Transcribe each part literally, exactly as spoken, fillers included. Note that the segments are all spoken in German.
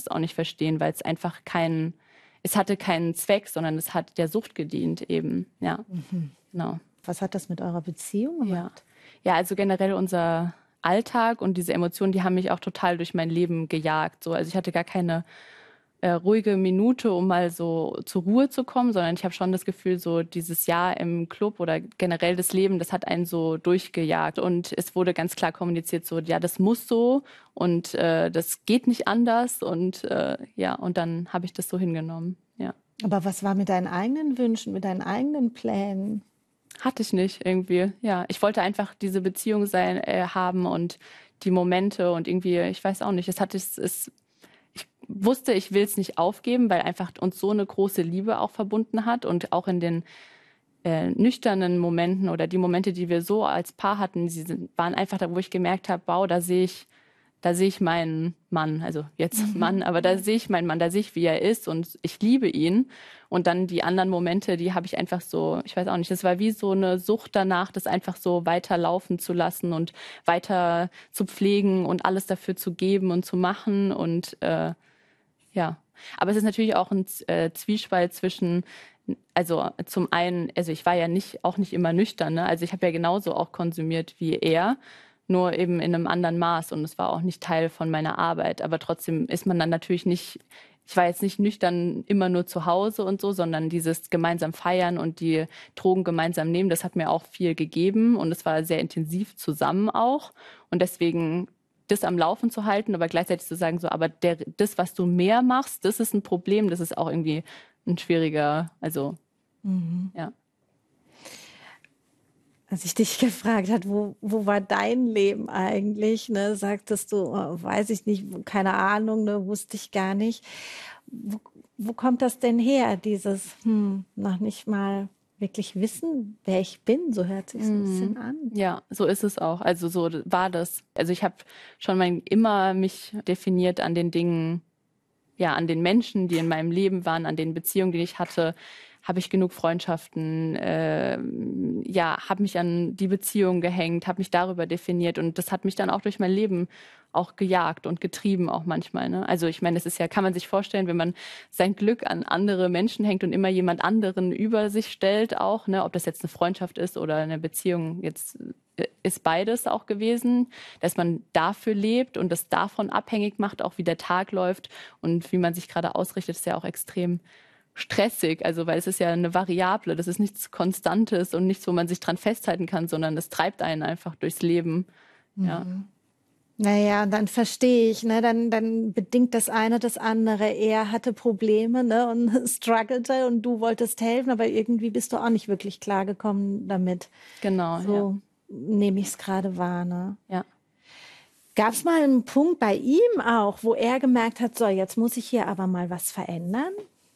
es auch nicht verstehen, weil es einfach kein, es hatte keinen Zweck, sondern es hat der Sucht gedient eben, ja, Mhm. genau. Was hat das mit eurer Beziehung gemacht? Ja, ja, also generell unser Alltag und diese Emotionen, die haben mich auch total durch mein Leben gejagt. So. Also ich hatte gar keine äh, ruhige Minute, um mal so zur Ruhe zu kommen, sondern ich habe schon das Gefühl, so dieses Jahr im Club oder generell das Leben, das hat einen so durchgejagt. Und es wurde ganz klar kommuniziert, so, ja, das muss so und äh, das geht nicht anders. Und äh, ja, und dann habe ich das so hingenommen, ja. Aber was war mit deinen eigenen Wünschen, mit deinen eigenen Plänen? Hatte ich nicht irgendwie, ja. Ich wollte einfach diese Beziehung sein, äh, haben und die Momente und irgendwie, ich weiß auch nicht, es hatte es, es ich wusste, ich will es nicht aufgeben, weil einfach uns so eine große Liebe auch verbunden hat und auch in den äh, nüchternen Momenten oder die Momente, die wir so als Paar hatten, sie sind, waren einfach da, wo ich gemerkt habe, wow, da sehe ich, da sehe ich meinen Mann, also jetzt Mann, aber da sehe ich meinen Mann, da sehe ich, wie er ist und ich liebe ihn. Und dann die anderen Momente, die habe ich einfach so, ich weiß auch nicht, das war wie so eine Sucht danach, das einfach so weiterlaufen zu lassen und weiter zu pflegen und alles dafür zu geben und zu machen und äh, ja. Aber es ist natürlich auch ein äh, Zwiespalt zwischen, also zum einen, also ich war ja nicht, auch nicht immer nüchtern, ne? Also ich habe ja genauso auch konsumiert wie er, nur eben in einem anderen Maß und es war auch nicht Teil von meiner Arbeit. Aber trotzdem ist man dann natürlich nicht, ich war jetzt nicht nüchtern immer nur zu Hause und so, sondern dieses gemeinsam feiern und die Drogen gemeinsam nehmen, das hat mir auch viel gegeben und es war sehr intensiv zusammen auch. Und deswegen das am Laufen zu halten, aber gleichzeitig zu sagen, so, aber der, das, was du mehr machst, das ist ein Problem, das ist auch irgendwie ein schwieriger, also, Mhm. ja. Als ich dich gefragt hat, wo, wo war dein Leben eigentlich, ne, sagtest du, oh, weiß ich nicht, keine Ahnung, ne, wusste ich gar nicht. Wo, wo kommt das denn her, dieses, hm, noch nicht mal wirklich wissen, wer ich bin? So hört sich ein bisschen an. Ja, so ist es auch. Also so war das. Also ich habe schon mein, immer mich definiert an den Dingen, ja, an den Menschen, die in meinem Leben waren, an den Beziehungen, die ich hatte. Habe ich genug Freundschaften? Äh, ja, habe mich an die Beziehung gehängt, habe mich darüber definiert und das hat mich dann auch durch mein Leben auch gejagt und getrieben auch manchmal. Ne? Also ich meine, es ist ja, kann man sich vorstellen, wenn man sein Glück an andere Menschen hängt und immer jemand anderen über sich stellt auch, ne? Ob das jetzt eine Freundschaft ist oder eine Beziehung, jetzt ist beides auch gewesen, dass man dafür lebt und das davon abhängig macht, auch wie der Tag läuft und wie man sich gerade ausrichtet, ist ja auch extrem stressig, also weil es ist ja eine Variable, das ist nichts Konstantes und nichts, wo man sich dran festhalten kann, sondern es treibt einen einfach durchs Leben. Ja. Mhm. Naja, dann verstehe ich, ne, dann, dann bedingt das eine das andere. Er hatte Probleme, ne, und strugglte und du wolltest helfen, aber irgendwie bist du auch nicht wirklich klargekommen damit. Genau, So ja. nehme ich es gerade wahr, ne. Ja. Gab es mal einen Punkt bei ihm auch, wo er gemerkt hat, so, jetzt muss ich hier aber mal was verändern?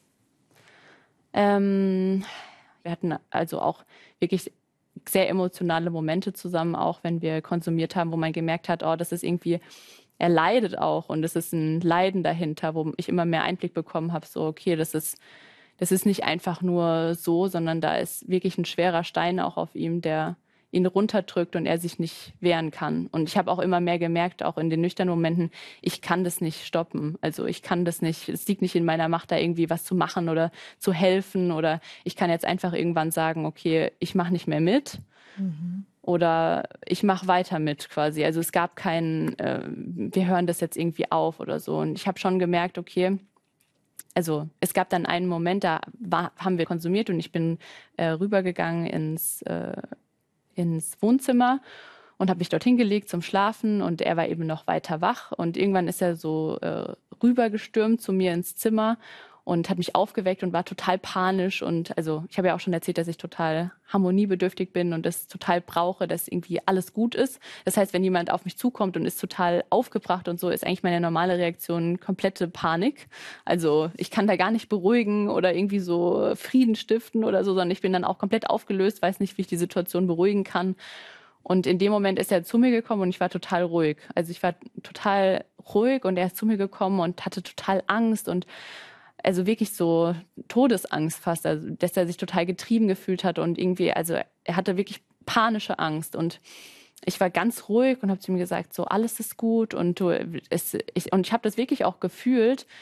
Ähm, wir hatten also auch wirklich sehr emotionale Momente zusammen, auch wenn wir konsumiert haben, wo man gemerkt hat, oh, das ist irgendwie, er leidet auch und es ist ein Leiden dahinter, wo ich immer mehr Einblick bekommen habe, so, okay, das ist, das ist nicht einfach nur so, sondern da ist wirklich ein schwerer Stein auch auf ihm, der ihn runterdrückt und er sich nicht wehren kann. Und ich habe auch immer mehr gemerkt, auch in den nüchternen Momenten, ich kann das nicht stoppen. Also ich kann das nicht, es liegt nicht in meiner Macht, da irgendwie was zu machen oder zu helfen. Oder ich kann jetzt einfach irgendwann sagen, okay, ich mache nicht mehr mit. Mhm. Oder ich mache weiter mit quasi. Also es gab keinen, äh, wir hören das jetzt irgendwie auf oder so. Und ich habe schon gemerkt, okay, also es gab dann einen Moment, da war, haben wir konsumiert und ich bin äh, rübergegangen ins äh, ins Wohnzimmer und habe mich dorthin gelegt zum Schlafen und er war eben noch weiter wach und irgendwann ist er so äh, rübergestürmt zu mir ins Zimmer und hat mich aufgeweckt und war total panisch und also ich habe ja auch schon erzählt, dass ich total harmoniebedürftig bin und das total brauche, dass irgendwie alles gut ist. Das heißt, wenn jemand auf mich zukommt und ist total aufgebracht und so, ist eigentlich meine normale Reaktion komplette Panik. Also ich kann da gar nicht beruhigen oder irgendwie so Frieden stiften oder so, sondern ich bin dann auch komplett aufgelöst, weiß nicht, wie ich die Situation beruhigen kann. Und in dem Moment ist er zu mir gekommen und ich war total ruhig. Also ich war total ruhig und er ist zu mir gekommen und hatte total Angst und also wirklich so Todesangst fast, also dass er sich total getrieben gefühlt hat und irgendwie, also er hatte wirklich panische Angst und ich war ganz ruhig und habe zu ihm gesagt, so alles ist gut und du, es, ich, und ich habe das wirklich auch gefühlt,